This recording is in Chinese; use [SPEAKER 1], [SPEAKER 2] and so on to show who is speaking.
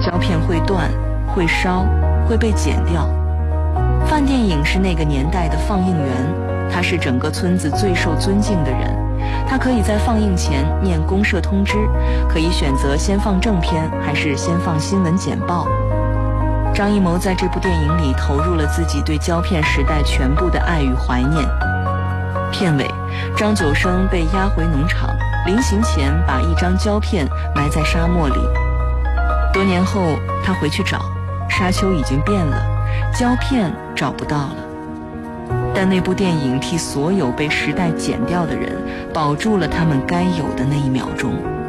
[SPEAKER 1] 胶片会断、会烧、会被剪掉。范电影是那个年代的放映员，他是整个村子最受尊敬的人。他可以在放映前念公社通知，可以选择先放正片还是先放新闻简报。张艺谋在这部电影里投入了自己对胶片时代全部的爱与怀念。片尾，张九生被押回农场，临行前把一张胶片埋在沙漠里。多年后他回去找，沙丘已经变了，胶片找不到了。但那部电影替所有被时代剪掉的人保住了他们该有的那一秒钟。